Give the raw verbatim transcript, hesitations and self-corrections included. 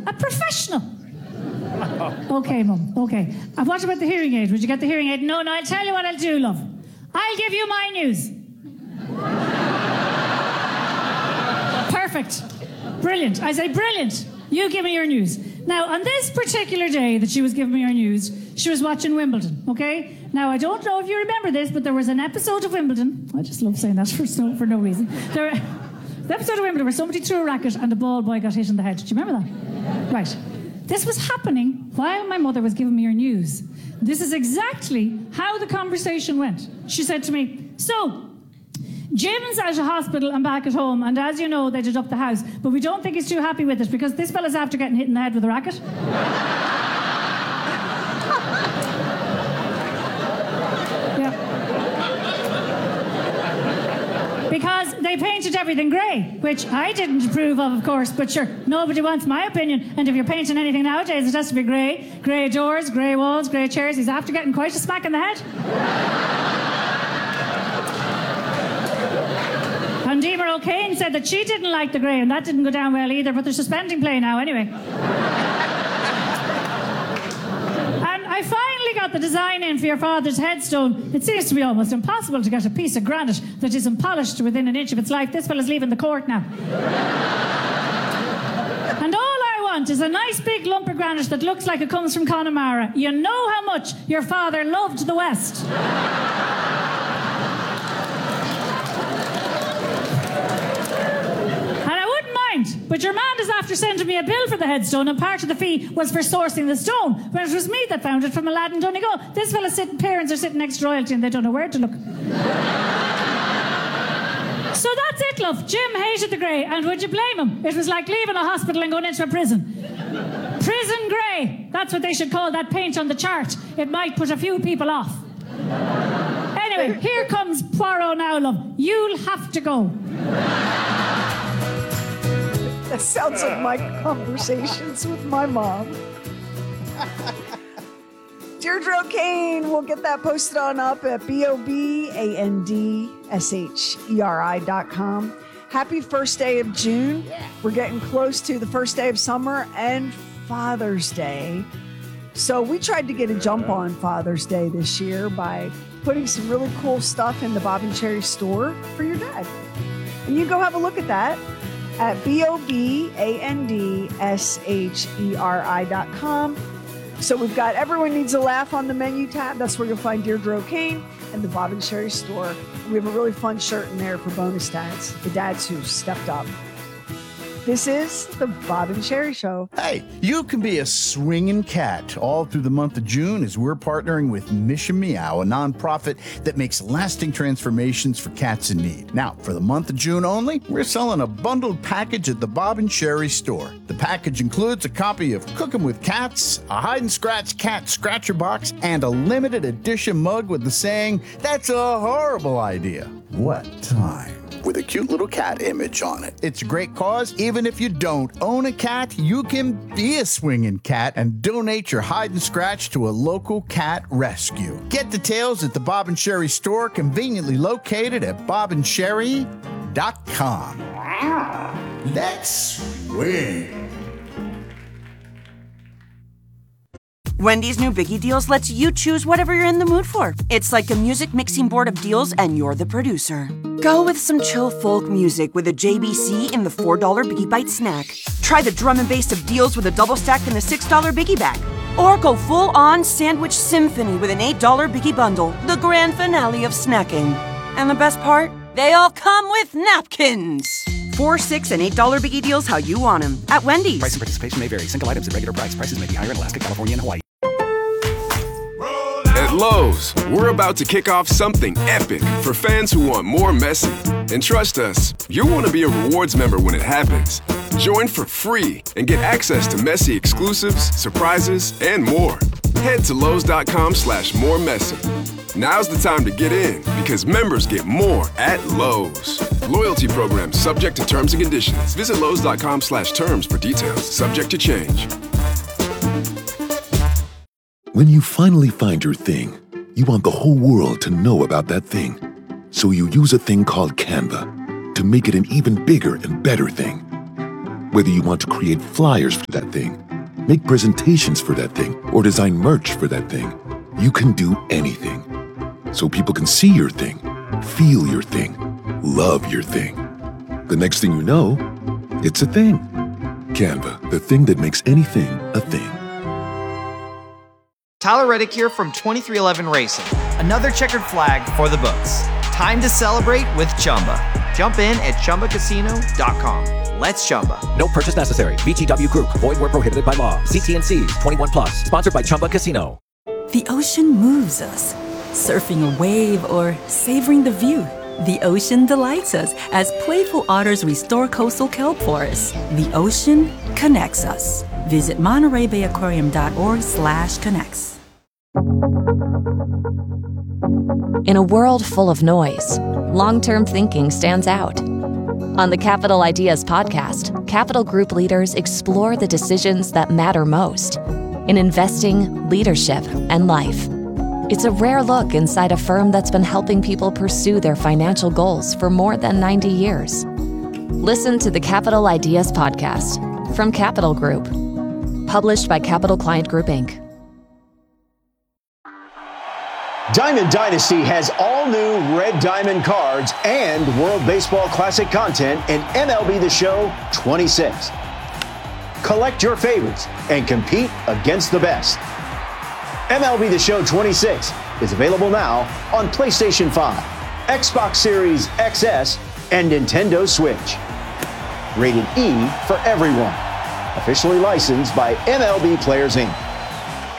A professional. Okay, Mum, okay. And what about the hearing aid? Would you get the hearing aid? No, no, I'll tell you what I'll do, love. I'll give you my news. Perfect. Brilliant. I say, brilliant. You give me your news. Now, on this particular day that she was giving me her news, she was watching Wimbledon, okay? Now, I don't know if you remember this, but there was an episode of Wimbledon. I just love saying that for, so, for no reason. There, the episode of Wimbledon where somebody threw a racket and the ball boy got hit in the head. Do you remember that? Right. This was happening while my mother was giving me her news. This is exactly how the conversation went. She said to me, so, Jim's at a hospital and back at home, and as you know, they did up the house, but we don't think he's too happy with it because this fella's after getting hit in the head with a racket. Yeah. Because they painted everything grey, which I didn't approve of, of course, but sure, nobody wants my opinion, and if you're painting anything nowadays, it has to be grey. Grey doors, grey walls, grey chairs. He's after getting quite a smack in the head. And Deemer O'Kane said that she didn't like the grey, and that didn't go down well either, but they're suspending play now anyway. And I finally got the design in for your father's headstone. It seems to be almost impossible to get a piece of granite that isn't polished within an inch of its life. This fella's leaving the court now. And all I want is a nice big lump of granite that looks like it comes from Connemara. You know how much your father loved the West. But your man is after sending me a bill for the headstone, and part of the fee was for sourcing the stone, when it was me that found it from Aladdin Donegal. This fella's sitting, parents are sitting next to royalty and they don't know where to look. So that's it, love. Jim hated the grey, and would you blame him? It was like leaving a hospital and going into a prison. Prison grey. That's what they should call that paint on the chart. It might put a few people off. Anyway, here comes Poirot now, love. You'll have to go. That sounds like my conversations with my mom. Deirdre O'Kane, we'll get that posted on up at B O B A N D S H E R I dot com. Happy first day of June. We're getting close to the first day of summer and Father's Day. So we tried to get a jump on Father's Day this year by putting some really cool stuff in the Bob and Sherry store for your dad. And you go have a look at that at B O B A N D S H E R I dot com. So we've got Everyone Needs a Laugh on the menu tab. That's where you'll find Deirdre O'Kane and the Bob and Sherry store. We have a really fun shirt in there for bonus dads, the dads who stepped up. This is the Bob and Sherry Show. Hey, you can be a swinging cat all through the month of June as we're partnering with Mission Meow, a nonprofit that makes lasting transformations for cats in need. Now, for the month of June only, we're selling a bundled package at the Bob and Sherry store. The package includes a copy of Cooking with Cats, a hide and scratch cat scratcher box, and a limited edition mug with the saying, "That's a horrible idea." What time? With a cute little cat image on it. It's a great cause. Even if you don't own a cat, you can be a swinging cat and donate your hide and scratch to a local cat rescue. Get details at the Bob and Sherry store, conveniently located at bob and sherry dot com. Let's swing. Wendy's new Biggie Deals lets you choose whatever you're in the mood for. It's like a music mixing board of deals, and you're the producer. Go with some chill folk music with a J B C in the four dollar Biggie Bite snack. Try the drum and bass of deals with a double stack in the six dollar Biggie Bag. Or go full-on sandwich symphony with an eight dollar Biggie Bundle, the grand finale of snacking. And the best part? They all come with napkins. Four, six, and eight dollar Biggie Deals how you want them at Wendy's. Price and participation may vary. Single items at regular price. Prices may be higher in Alaska, California, and Hawaii. At Lowe's, we're about to kick off something epic for fans who want more Messi. And trust us, you'll want to be a rewards member when it happens. Join for free and get access to Messi exclusives, surprises, and more. Head to Lowe's.com slash more Messi. Now's the time to get in because members get more at Lowe's. Loyalty program subject to terms and conditions. Visit Lowe's.com slash terms for details. Subject to change. When you finally find your thing, you want the whole world to know about that thing. So you use a thing called Canva to make it an even bigger and better thing. Whether you want to create flyers for that thing, make presentations for that thing, or design merch for that thing, you can do anything. So people can see your thing, feel your thing, love your thing. The next thing you know, it's a thing. Canva, the thing that makes anything a thing. Tyler Reddick here from twenty-three eleven Racing. Another checkered flag for the books. Time to celebrate with Chumba. Jump in at chumba casino dot com. Let's Chumba. No purchase necessary. V G W Group. Void where prohibited by law. See T and C's. twenty-one plus. Sponsored by Chumba Casino. The ocean moves us. Surfing a wave or savoring the view. The ocean delights us as playful otters restore coastal kelp forests. The ocean connects us. Visit Monterey Bay Aquarium dot org slash connects. In a world full of noise, long-term thinking stands out. On the Capital Ideas podcast, Capital Group leaders explore the decisions that matter most in investing, leadership, and life. It's a rare look inside a firm that's been helping people pursue their financial goals for more than ninety years. Listen to the Capital Ideas podcast from Capital Group, published by Capital Client Group, Incorporated. Diamond Dynasty has all new Red Diamond cards and World Baseball Classic content in M L B The Show twenty-six. Collect your favorites and compete against the best. M L B The Show twenty-six is available now on PlayStation five, Xbox Series X S, and Nintendo Switch. Rated E for everyone. Officially licensed by M L B Players, Incorporated.